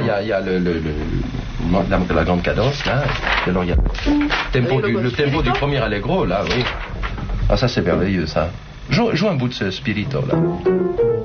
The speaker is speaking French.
il y a la grande cadence, là. Et alors, il y a le tempo du premier allegro, là, oui. Ah, ça, c'est merveilleux, ça. Joue un bout de ce spirito, là.